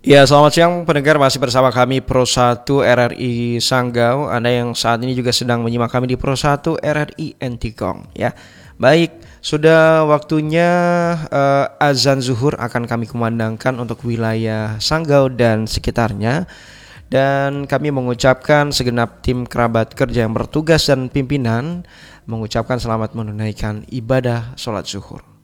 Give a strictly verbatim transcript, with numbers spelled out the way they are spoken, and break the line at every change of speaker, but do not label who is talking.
Ya, selamat siang pendengar, masih bersama kami Pro satu R R I Sanggau. Anda yang saat ini juga sedang menyimak kami di Pro satu R R I Entikong ya. Baik, sudah waktunya uh, azan zuhur akan kami kumandangkan untuk wilayah Sanggau dan sekitarnya. Dan kami mengucapkan segenap tim kerabat kerja yang bertugas dan pimpinan mengucapkan selamat menunaikan ibadah sholat zuhur.